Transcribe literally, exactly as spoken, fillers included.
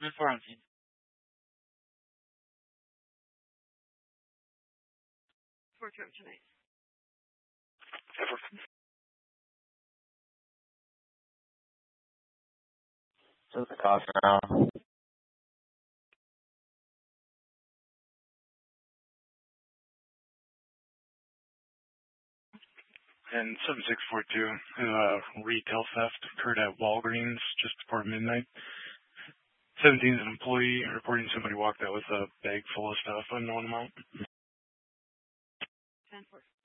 ten four on scene. four two tonight. What's the cost now? And seven six four two, uh, retail theft occurred at Walgreens just before midnight. seventeen is an employee reporting somebody walked out with a bag full of stuff, unknown amount. ten four.